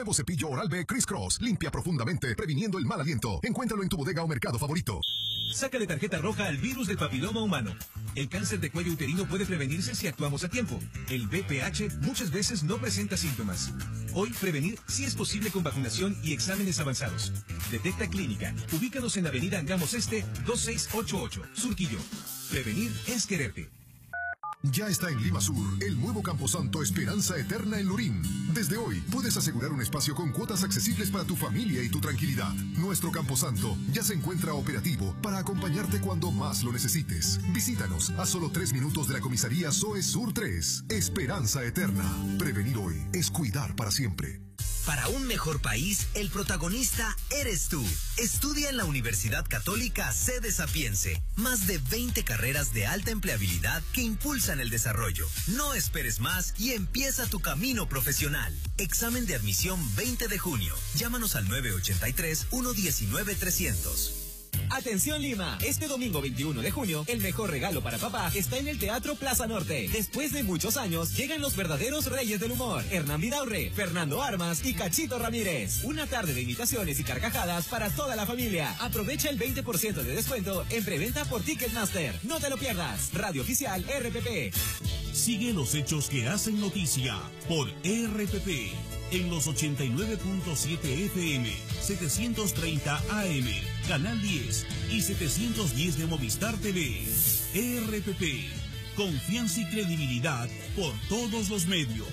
Nuevo cepillo oral B Criss Cross. Limpia profundamente, previniendo el mal aliento. Encuéntralo en tu bodega o mercado favorito. Sácale tarjeta roja al virus del papiloma humano. El cáncer de cuello uterino puede prevenirse si actuamos a tiempo. El VPH muchas veces no presenta síntomas. Hoy, prevenir sí es posible con vacunación y exámenes avanzados. Detecta Clínica. Ubícanos en Avenida Angamos Este, 2688, Surquillo. Prevenir es quererte. Ya está en Lima Sur, el nuevo Camposanto Esperanza Eterna en Lurín. Desde hoy, puedes asegurar un espacio con cuotas accesibles para tu familia y tu tranquilidad. Nuestro Camposanto ya se encuentra operativo para acompañarte cuando más lo necesites. Visítanos a solo 3 minutos de la comisaría SOE Sur 3. Esperanza Eterna. Prevenir hoy es cuidar para siempre. Para un mejor país, el protagonista eres tú. Estudia en la Universidad Católica Sede Sapiense. Más de 20 carreras de alta empleabilidad que impulsan el desarrollo. No esperes más y empieza tu camino profesional. Examen de admisión 20 de junio. Llámanos al 983-119-300. Atención Lima, este domingo 21 de junio, el mejor regalo para papá está en el Teatro Plaza Norte. Después de muchos años, llegan los verdaderos reyes del humor. Hernán Vidaurre, Fernando Armas y Cachito Ramírez. Una tarde de imitaciones y carcajadas para toda la familia. Aprovecha el 20% de descuento en preventa por Ticketmaster. No te lo pierdas. Radio Oficial RPP. Sigue los hechos que hacen noticia por RPP. En los 89.7 FM, 730 AM, Canal 10 y 710 de Movistar TV. RPP, confianza y credibilidad por todos los medios.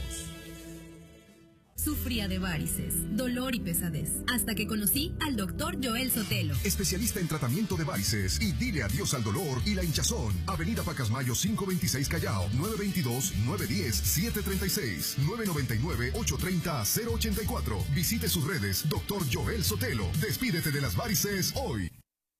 Sufría de varices, dolor y pesadez, hasta que conocí al doctor Joel Sotelo. Especialista en tratamiento de varices y dile adiós al dolor y la hinchazón. Avenida Pacasmayo 526 Callao, 922-910-736, 999-830-084. Visite sus redes, doctor Joel Sotelo. Despídete de las varices hoy.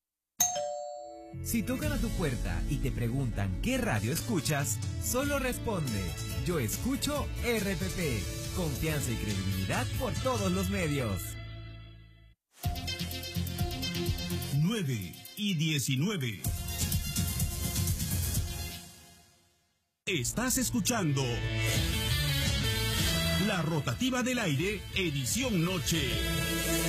Si tocan a tu puerta y te preguntan qué radio escuchas, solo responde: yo escucho RPP. Confianza y credibilidad por todos los medios. 9:19. Estás escuchando La Rotativa del Aire, edición noche.